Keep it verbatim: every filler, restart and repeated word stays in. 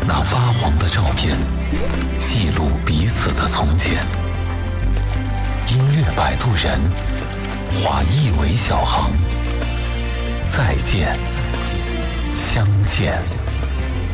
那发黄的照片，记录彼此的从前。音乐摆渡人，画一尾小航。再见，相见。